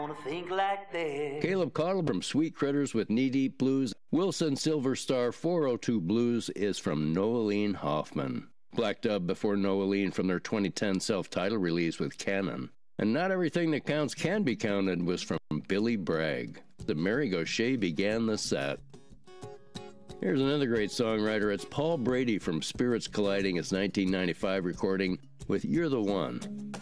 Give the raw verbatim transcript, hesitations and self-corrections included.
Think like that. Caleb Cottle from Sweet Critters with Knee Deep Blues. Wilson Silver Star four oh two Blues is from Noeline Hoffman. Black Dub before Noeline from their twenty ten self-titled release with Cannon. And Not Everything That Counts Can Be Counted was from Billy Bragg. The Mary Gauthier began the set. Here's another great songwriter. It's Paul Brady from Spirits Colliding, his nineteen ninety-five recording with You're the One.